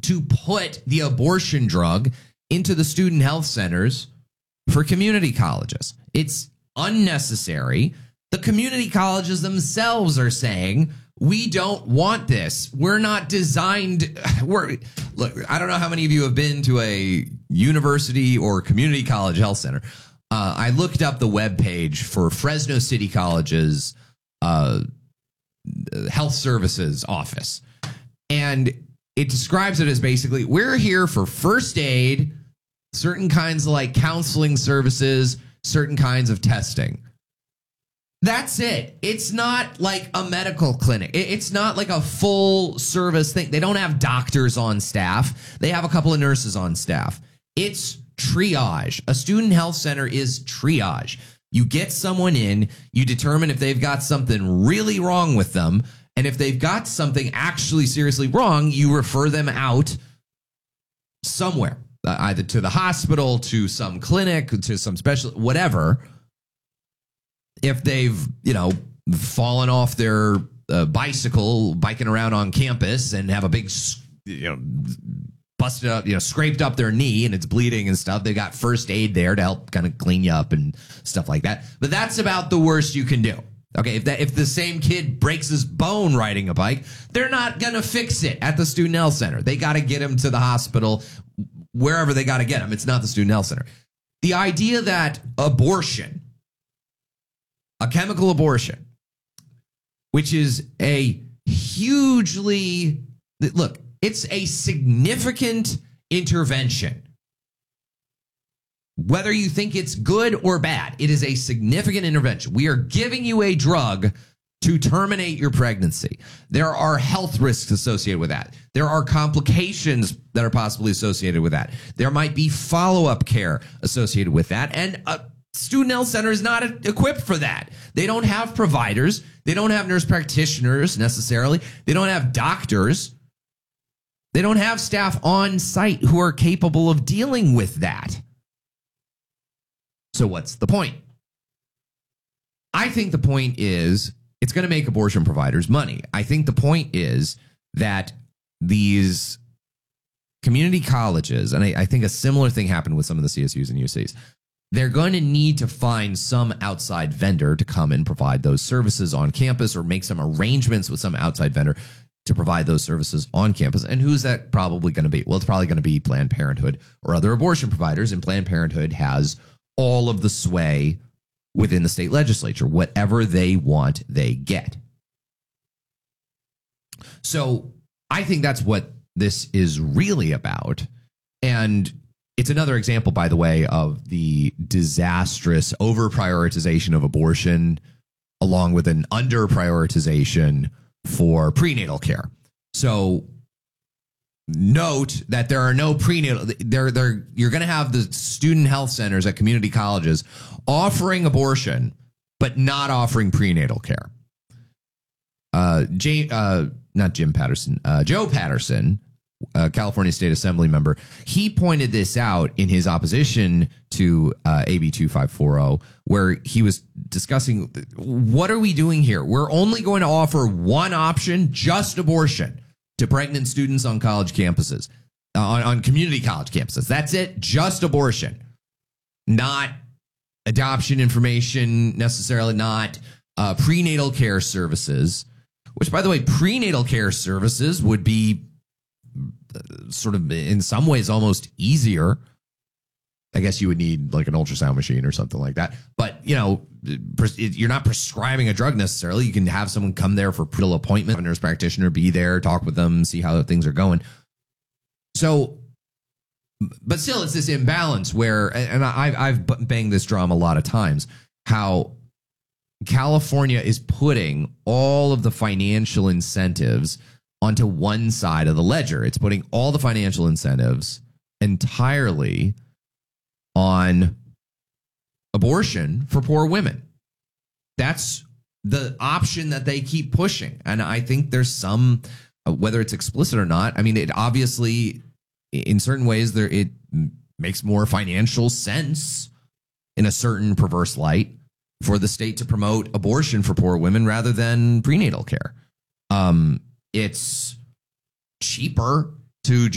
to put the abortion drug into the student health centers for community colleges. It's unnecessary. The community colleges themselves are saying, we don't want this. We're not designed. Look, I don't know how many of you have been to a university or community college health center. I looked up the webpage for Fresno City College's health services office. And it describes it as basically, we're here for first aid, certain kinds of like counseling services, certain kinds of testing. That's it. It's not like a medical clinic. It's not like a full service thing. They don't have doctors on staff. They have a couple of nurses on staff. It's triage. A student health center is triage. You get someone in, you determine if they've got something really wrong with them, and if they've got something actually seriously wrong, you refer them out somewhere, either to the hospital, to some clinic, to some special, whatever. If they've, fallen off their bicycle, biking around on campus and have a big, busted up, scraped up their knee and it's bleeding and stuff, they got first aid there to help kind of clean you up and stuff like that. But that's about the worst you can do. Okay, if the same kid breaks his bone riding a bike, they're not going to fix it at the student health center. They got to get him to the hospital, wherever they got to get him. It's not the student health center. The idea that abortion, a chemical abortion, which is a hugely, look, it's a significant intervention. Whether you think it's good or bad, it is a significant intervention. We are giving you a drug to terminate your pregnancy. There are health risks associated with that. There are complications that are possibly associated with that. There might be follow-up care associated with that. And a student health center is not equipped for that. They don't have providers. They don't have nurse practitioners necessarily. They don't have doctors. They don't have staff on site who are capable of dealing with that. So what's the point? I think the point is it's going to make abortion providers money. I think the point is that these community colleges, and I think a similar thing happened with some of the CSUs and UCs, they're going to need to find some outside vendor to come and provide those services on campus or make some arrangements with some outside vendor to provide those services on campus. And who's that probably going to be? Well, it's probably going to be Planned Parenthood or other abortion providers. And Planned Parenthood has all of the sway within the state legislature. Whatever they want, they get. So I think that's what this is really about. And it's another example, by the way, of the disastrous over-prioritization of abortion along with an under-prioritization for prenatal care. So note that there are no prenatal. You're going to have the student health centers at community colleges offering abortion, but not offering prenatal care. Joe Patterson, California State Assembly member, he pointed this out in his opposition to AB 2540, where he was discussing, what are we doing here? We're only going to offer one option, just abortion, to pregnant students on college campuses, on community college campuses. That's it, just abortion. Not adoption information necessarily, not prenatal care services, which, by the way, prenatal care services would be sort of in some ways almost easier. I guess you would need like an ultrasound machine or something like that. But, you're not prescribing a drug necessarily. You can have someone come there for a appointment, have a nurse practitioner be there, talk with them, see how things are going. So, but still, it's this imbalance where, and I've banged this drum a lot of times, how California is putting all of the financial incentives onto one side of the ledger. It's putting all the financial incentives entirely on abortion for poor women. That's the option that they keep pushing. And I think there's some, whether it's explicit or not, I mean, it obviously, in certain ways, it makes more financial sense in a certain perverse light for the state to promote abortion for poor women rather than prenatal care. It's cheaper to